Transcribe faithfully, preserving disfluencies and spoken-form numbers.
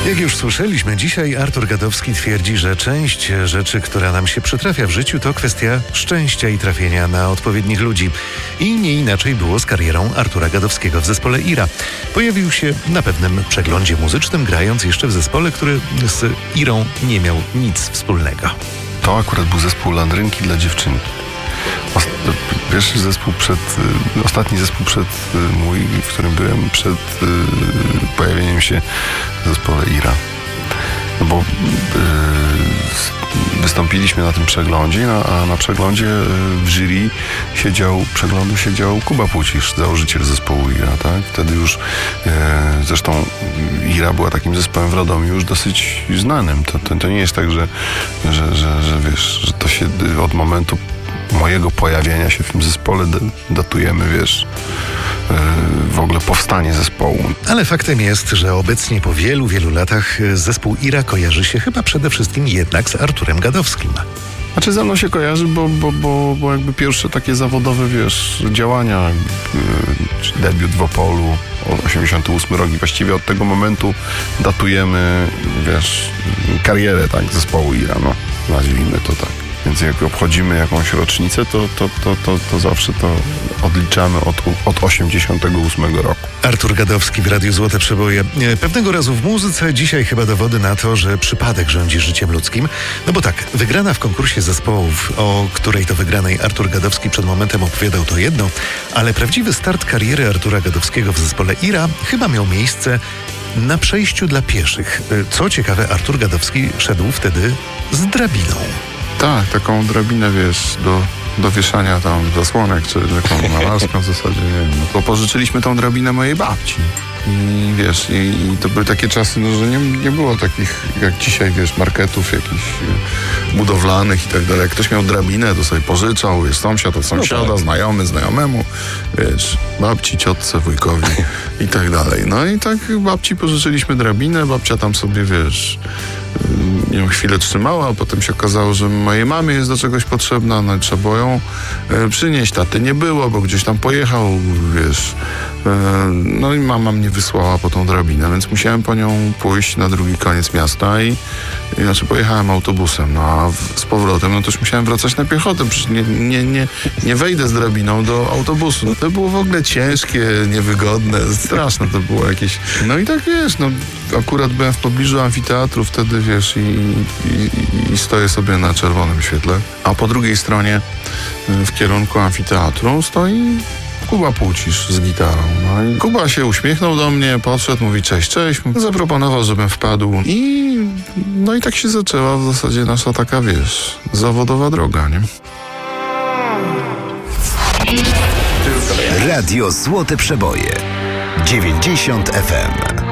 Jak już słyszeliśmy, dzisiaj Artur Gadowski twierdzi, że część rzeczy, która nam się przytrafia w życiu, to kwestia szczęścia i trafienia na odpowiednich ludzi. I nie inaczej było z karierą Artura Gadowskiego w zespole Ira. Pojawił się na pewnym przeglądzie muzycznym, grając jeszcze w zespole, który z Irą nie miał nic wspólnego. To akurat był zespół Landrynki dla dziewczynki. Pierwszy zespół przed, ostatni zespół przed mój, w którym byłem przed pojawieniem się w zespole Ira. No bo wystąpiliśmy na tym przeglądzie, a na przeglądzie w jury siedział, przeglądu siedział Kuba Płócisz, założyciel zespołu Ira, tak? Wtedy już, zresztą Ira była takim zespołem w Radomiu już dosyć znanym. To, to, to nie jest tak, że, że, że, że wiesz, że to się od momentu mojego pojawienia się w tym zespole datujemy, wiesz, w ogóle powstanie zespołu. Ale faktem jest, że obecnie po wielu, wielu latach zespół Ira kojarzy się chyba przede wszystkim jednak z Arturem Gadowskim. Znaczy ze mną się kojarzy, bo, bo, bo, bo jakby pierwsze takie zawodowe, wiesz, działania, yy, debiut w Opolu, osiemdziesiąty ósmy rok i właściwie od tego momentu datujemy, wiesz, karierę, tak, zespołu Ira, no, nazwijmy to tak. Więc jak obchodzimy jakąś rocznicę, to, to, to, to, to zawsze to odliczamy od, od osiemdziesiątego ósmego roku. Artur Gadowski w Radiu Złote Przeboje. Pewnego razu w muzyce, dzisiaj chyba dowody na to, że przypadek rządzi życiem ludzkim. No bo tak, wygrana w konkursie zespołów, o której to wygranej Artur Gadowski przed momentem opowiadał, to jedno, ale prawdziwy start kariery Artura Gadowskiego w zespole Ira chyba miał miejsce na przejściu dla pieszych. Co ciekawe, Artur Gadowski szedł wtedy z drabiną. Tak, taką drabinę, wiesz, do, do wieszania tam zasłonek, czy taką malarską w zasadzie, nie wiem. No to pożyczyliśmy tą drabinę mojej babci. I wiesz, i, i to były takie czasy, no, że nie, nie było takich, jak dzisiaj, wiesz, marketów jakichś budowlanych i tak dalej. Jak ktoś miał drabinę, to sobie pożyczał, wiesz, sąsiad od sąsiada, no tak. Znajomy znajomemu, wiesz, babci, ciotce, wujkowi i tak dalej. No i tak babci pożyczyliśmy drabinę, babcia tam sobie, wiesz, ją chwilę trzymała, a potem się okazało, że mojej mamie jest do czegoś potrzebna, no i trzeba było ją e, przynieść. Taty nie było, bo gdzieś tam pojechał, wiesz. E, no i mama mnie wysłała po tą drabinę, więc musiałem po nią pójść na drugi koniec miasta i, i znaczy pojechałem autobusem, no a w, z powrotem, no to już musiałem wracać na piechotę, przecież nie, nie, nie, nie wejdę z drabiną do autobusu. No to było w ogóle ciężkie, niewygodne, straszne to było jakieś. No i tak wiesz, no akurat byłem w pobliżu amfiteatru wtedy, wiesz, i, i, i stoję sobie na czerwonym świetle, a po drugiej stronie w kierunku amfiteatru stoi Kuba Płócisz z gitarą. No i Kuba się uśmiechnął do mnie, podszedł, mówi cześć, cześć, zaproponował, żebym wpadł i no i tak się zaczęła w zasadzie nasza taka, wiesz, zawodowa droga, nie? Radio Złote Przeboje dziewięćdziesiąt F M.